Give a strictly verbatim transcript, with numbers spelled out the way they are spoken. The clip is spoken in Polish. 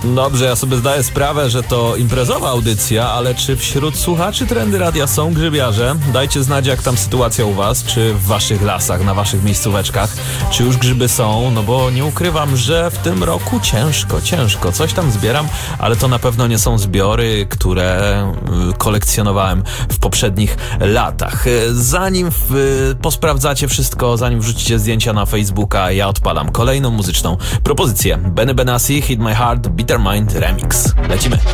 Dobrze, ja sobie zdaję sprawę, że to imprezowa audycja, ale czy wśród słuchaczy Trendy Radia są grzybiarze? Dajcie znać, jak tam sytuacja u was, czy w waszych lasach, na waszych miejscóweczkach, czy już grzyby są, no bo nie ukrywam, że w tym roku ciężko, ciężko, coś tam zbieram, ale to na pewno nie są zbiory, które kolekcjonowałem w poprzednich latach. Zanim w, posprawdzacie wszystko, zanim wrzucicie zdjęcia na Facebooka, ja odpalam kolejną muzyczną propozycję. Benny Benassi, Hit My Heart, Bitter Mind Remix. Lecimy.